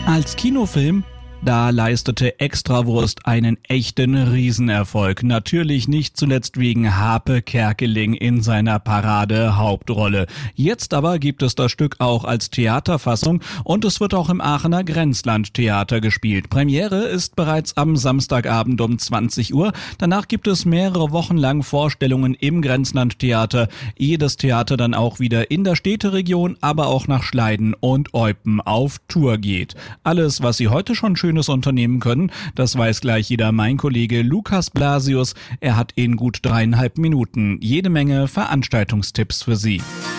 Als Kinofilm, da leistete Extrawurst einen echten Riesenerfolg. Natürlich nicht zuletzt wegen Harpe Kerkeling in seiner Parade-Hauptrolle. Jetzt aber gibt es das Stück auch als Theaterfassung und es wird auch im Aachener Grenzland-Theater gespielt. Premiere ist bereits am Samstagabend um 20 Uhr. Danach gibt es mehrere Wochen lang Vorstellungen im Grenzland-Theater. Jedes Theater dann auch wieder in der Städteregion, aber auch nach Schleiden und Eupen auf Tour geht. Alles, was Sie heute schon Schönes unternehmen können, das weiß gleich jeder mein Kollege Lukas Blasius. Er hat in gut 3,5 Minuten jede Menge Veranstaltungstipps für Sie.